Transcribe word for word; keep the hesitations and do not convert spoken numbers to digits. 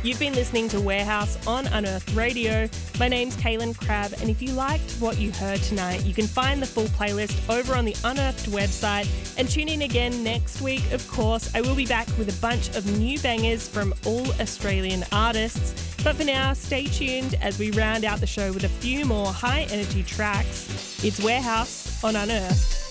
You've been listening to Warehouse on Unearthed Radio. My name's Kaylin Crabb, and if you liked what you heard tonight, you can find the full playlist over on the Unearthed website, and tune in again next week. Of course, I will be back with a bunch of new bangers from all Australian artists. But for now, stay tuned as we round out the show with a few more high-energy tracks. It's Warehouse on Unearthed.